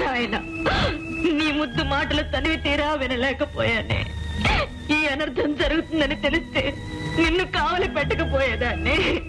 నాయన నీ ముద్దు మాటలు తనివి తీరా వినలేకపోయానే. ఈ అనర్థం జరుగుతుందని తెలిస్తే నిన్ను కావలి పెట్టకపోయేదాన్ని.